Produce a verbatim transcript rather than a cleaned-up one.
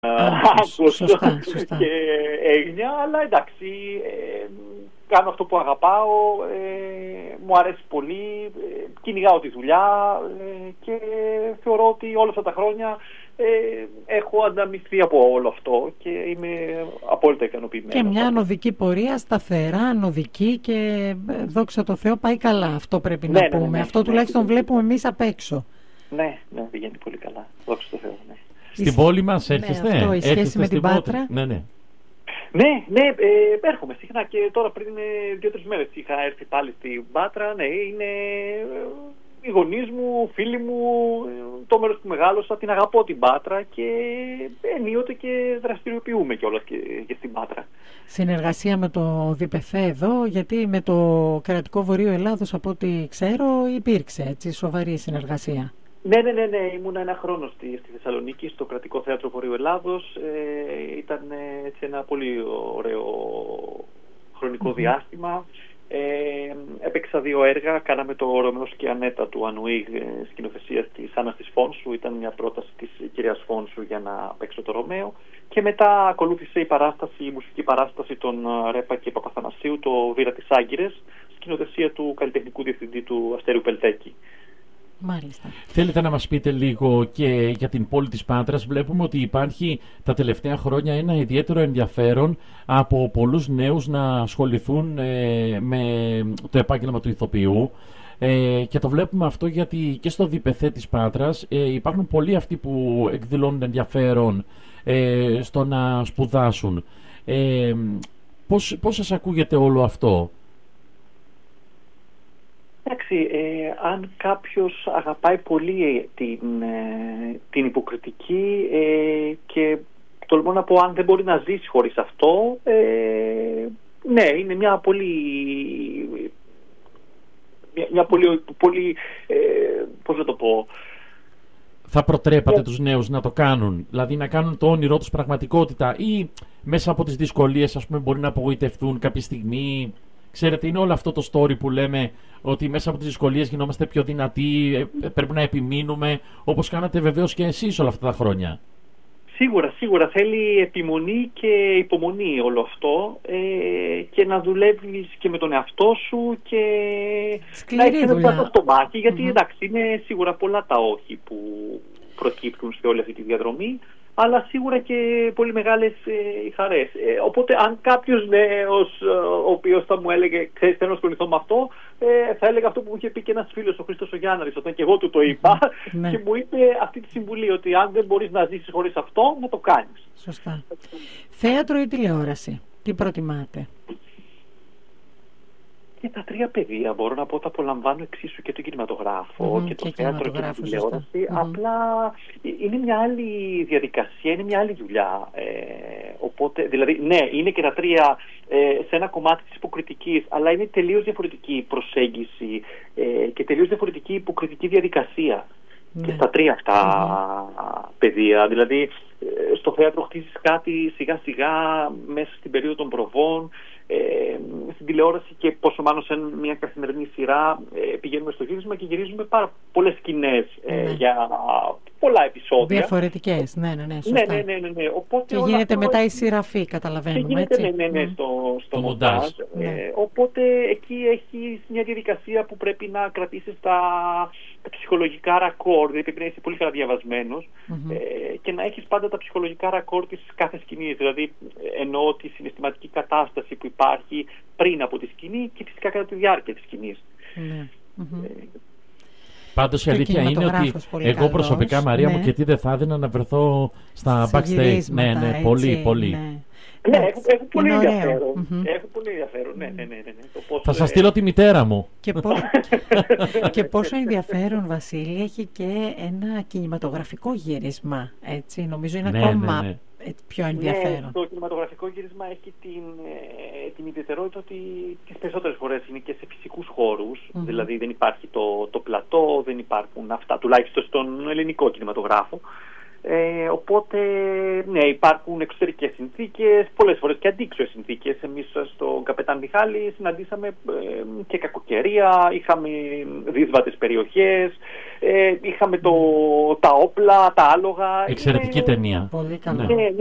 άκουσα σωστά, σωστά. και έγνοια, αλλά εντάξει, ε, κάνω αυτό που αγαπάω, ε, μου αρέσει πολύ, ε, κυνηγάω τη δουλειά ε, και θεωρώ ότι όλα αυτά τα χρόνια ε, έχω ανταμυφθεί από όλο αυτό και είμαι απόλυτα ικανοποιημένος. Και μια ανωδική πορεία, σταθερά, ανωδική και ε, δόξα τω Θεώ πάει καλά. Αυτό πρέπει Ναι, να ναι, πούμε. ναι, ναι, αυτό ναι, τουλάχιστον ναι, βλέπουμε εμείς απ' έξω. Ναι, ναι, πηγαίνει πολύ καλά. Δόξα τω Θεώ, ναι. Στην πόλη μας έρχεστε? Ναι, αυτό, η σχέση Έρχεστε με στην την πόλη? Πάτρα. Ναι, ναι. Ναι, ναι, ε, έρχομαι συχνά και τώρα πριν ε, δύο-τρεις μέρες είχα έρθει πάλι στην Πάτρα. Ναι, είναι ε, οι γονείς μου, φίλοι μου, ε, το μέρος που μεγάλωσα, την αγαπώ την Πάτρα και ενίοτε και δραστηριοποιούμε κιόλας και, και στην Πάτρα. Συνεργασία με το ΔΠΕΘ εδώ, γιατί με το Κρατικό Βορείο Ελλάδος, από ό,τι ξέρω, υπήρξε έτσι σοβαρή συνεργασία. Ναι, ναι, ναι, ναι. Ήμουν ένα χρόνο στη, στη Θεσσαλονίκη, στο Κρατικό Θέατρο Βορείου Ελλάδος. Ε, ήταν ε, έτσι ένα πολύ ωραίο χρονικό mm-hmm. διάστημα. Ε, έπαιξα δύο έργα. Κάναμε το Ρωμαίος και Ανέτα του Ανουίγ, σκηνοθεσίας της Άννας της Φόνσου. Ήταν μια πρόταση της κυρίας Φόνσου για να παίξω το Ρωμαίο. Και μετά ακολούθησε η παράσταση, η μουσική παράσταση των Ρέπα και Παπαθανασίου, το Βήρα της Άγκυρες, σκηνοθεσία του καλλιτεχνικού διευθυντή του Αστέριου Πελτέκη. Μάλιστα. Θέλετε να μας πείτε λίγο και για την πόλη της Πάτρας? Βλέπουμε ότι υπάρχει τα τελευταία χρόνια ένα ιδιαίτερο ενδιαφέρον από πολλούς νέους να ασχοληθούν ε, με το επάγγελμα του ηθοποιού ε, και το βλέπουμε αυτό γιατί και στο ΔΠΕΘ της Πάτρας ε, υπάρχουν πολλοί αυτοί που εκδηλώνουν ενδιαφέρον ε, στο να σπουδάσουν. Ε, πώς, πώς σας ακούγεται όλο αυτό? Εντάξει, ε, αν κάποιος αγαπάει πολύ την, ε, την υποκριτική ε, και τολμώ να πω αν δεν μπορεί να ζήσει χωρίς αυτό, ε, ναι, είναι μια πολύ, μια, μια πολύ, πολύ ε, πώς να το πω... Θα προτρέπατε Yeah. τους νέους να το κάνουν, δηλαδή να κάνουν το όνειρό τους πραγματικότητα ή μέσα από τις δυσκολίες ας πούμε μπορεί να απογοητευτούν κάποια στιγμή? Ξέρετε, είναι όλο αυτό το story που λέμε ότι μέσα από τις δυσκολίες γινόμαστε πιο δυνατοί, πρέπει να επιμείνουμε, όπως κάνατε βεβαίως και εσείς όλα αυτά τα χρόνια. Σίγουρα, σίγουρα θέλει επιμονή και υπομονή όλο αυτό ε, και να δουλεύεις και με τον εαυτό σου και σκληρή να έχεις ένα πλατό στο μάτι, γιατί mm-hmm. εντάξει είναι σίγουρα πολλά τα όχι που προκύπτουν σε όλη αυτή τη διαδρομή, αλλά σίγουρα και πολύ μεγάλες ε, οι χαρές. Ε, οπότε αν κάποιος νέος, ε, ο οποίος θα μου έλεγε ξέρεις θέλω να ασχοληθώ με αυτό, ε, θα έλεγα αυτό που μου είχε πει και ένας φίλος, ο Χρήστος ο Γιάνναρης, όταν και εγώ του το είπα και μου είπε αυτή τη συμβουλή ότι αν δεν μπορείς να ζήσεις χωρίς αυτό, να το κάνεις. Σωστά. Θέατρο ή τηλεόραση, τι προτιμάτε? Και τα τρία πεδία μπορώ να πω τα απολαμβάνω εξίσου, και τον κινηματογράφο mm-hmm, και το και θέατρο και την τηλεόραση. Mm-hmm. Απλά είναι μια άλλη διαδικασία, είναι μια άλλη δουλειά. Ε, οπότε, δηλαδή, ναι, είναι και τα τρία ε, σε ένα κομμάτι της υποκριτικής, αλλά είναι τελείως διαφορετική προσέγγιση ε, και τελείως διαφορετική υποκριτική διαδικασία. Mm-hmm. Και στα τρία αυτά mm-hmm. πεδία. Δηλαδή, ε, στο θέατρο χτίζεις κάτι σιγά σιγά μέσα στην περίοδο των προβών. Ε, στην τηλεόραση και πόσο μάλλον σε μια καθημερινή σειρά ε, πηγαίνουμε στο γύρισμα και γυρίζουμε πάρα πολλές σκηνές ε, ναι. για πολλά επεισόδια. Διαφορετικές, ναι, ναι, ναι, σωστά. Ναι, ναι, ναι, ναι. Οπότε και γίνεται αυτό... μετά η συγγραφή, καταλαβαίνουμε, και γίνεται, έτσι. Ναι, ναι, ναι, mm. στο, στο το μοντάζ. Ναι. Ε, οπότε εκεί έχει μια διαδικασία που πρέπει να κρατήσεις τα, τα ψυχολογικά ρακόρ, δηλαδή πρέπει να είσαι πολύ καλά διαβασμένος mm-hmm. ε, και να έχεις πάντα τα ψυχολογικά ρακόρ της κάθε σκηνής. Δηλαδή εννοώ τη συναισθηματική κατάσταση που υπάρχει πριν από τη σκηνή και φυσικά κατά τη διάρκεια της σκηνής. Ναι. Mm-hmm. Ε, Πάντως η αλήθεια είναι ότι εγώ καλός, προσωπικά Μαρία ναι. μου και τι δεν θα έδινα να βρεθώ στα backstage. Ναι, ναι, έτσι, πολύ, πολύ. Ναι. Ναι, έχω, έχω πολύ ενδιαφέρον. Mm-hmm. Έχω πολύ ενδιαφέρον, ναι, ναι, ναι, ναι. Το πώς, θα σας στείλω τη μητέρα μου. Και, πό... και πόσο ενδιαφέρον, Βασίλη, έχει και ένα κινηματογραφικό γύρισμα, έτσι, νομίζω είναι ναι, ακόμα ναι, ναι. πιο ενδιαφέρον. Ναι, το κινηματογραφικό γύρισμα έχει την, ε, την ιδιαιτερότητα ότι τις περισσότερες φορές είναι και σε φυσικούς χώρους, mm-hmm. δηλαδή δεν υπάρχει το, το πλατό, δεν υπάρχουν αυτά, τουλάχιστον στον ελληνικό κινηματογράφο. Ε, οπότε, ναι, υπάρχουν εξωτερικές συνθήκες, πολλές φορές και αντίξωες συνθήκες. Εμείς στον Καπετάν Μιχάλη συναντήσαμε ε, και κακοκαιρία, είχαμε δύσβατες περιοχές, ε, είχαμε το, τα όπλα, τα άλογα. Εξαιρετική είναι... ταινία. Πολύ καλά. Ναι, ναι,